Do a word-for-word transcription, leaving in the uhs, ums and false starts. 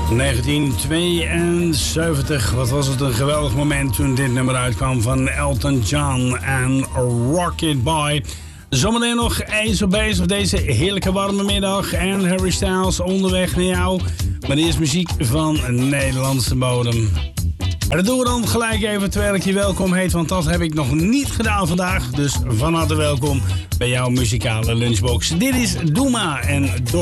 negentien tweeënzeventig, wat was het een geweldig moment toen dit nummer uitkwam van Elton John en Rocket Boy. Zometeen nog Ace of Base op deze heerlijke warme middag en Harry Styles onderweg naar jou. Maar eerst muziek van Nederlandse bodem. En dat doen we dan gelijk even terwijl ik je welkom heet, want dat heb ik nog niet gedaan vandaag. Dus van harte welkom bij jouw muzikale lunchbox. Dit is Doema en